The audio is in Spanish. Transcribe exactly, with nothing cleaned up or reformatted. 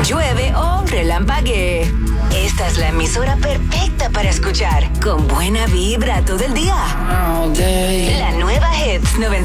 llueve o relampaguee. Esta es la emisora perfecta para escuchar, con buena vibra todo el día. La nueva Hits noventa.